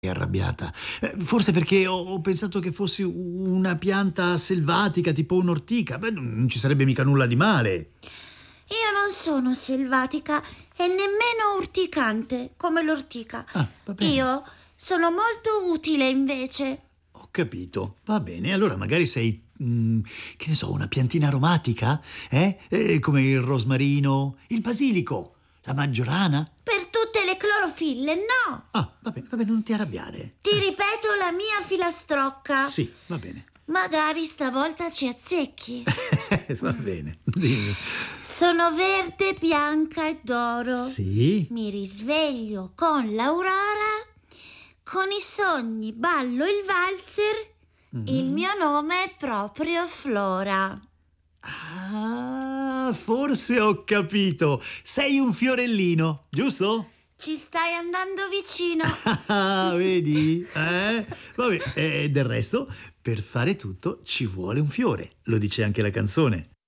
È arrabbiata. Forse perché ho pensato che fossi una pianta selvatica, tipo un'ortica. Beh, non ci sarebbe mica nulla di male. Io non sono selvatica e nemmeno urticante come l'ortica. Ah, va bene. Io sono molto utile invece. Ho capito. Va bene. Allora magari sei, che ne so, una piantina aromatica? Come il rosmarino, il basilico, la maggiorana. Per tutte le clorofille, no! Ah, va bene, non ti arrabbiare. Ti ripeto la mia filastrocca. Sì, va bene. Magari stavolta ci azzecchi. Va bene. Dimmi. Sono verde, bianca e d'oro. Sì? Mi risveglio con l'aurora. Con i sogni ballo il valzer. Il mio nome è proprio Flora. Ah, forse ho capito. Sei un fiorellino, giusto? Ci stai andando vicino. Ah, vedi? Vabbè, e del resto, per fare tutto ci vuole un fiore. Lo dice anche la canzone.